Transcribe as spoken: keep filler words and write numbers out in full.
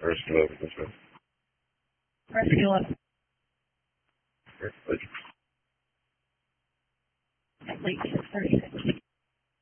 First eleven, this one. Rescue eleven. First, like, Late six thirty-six.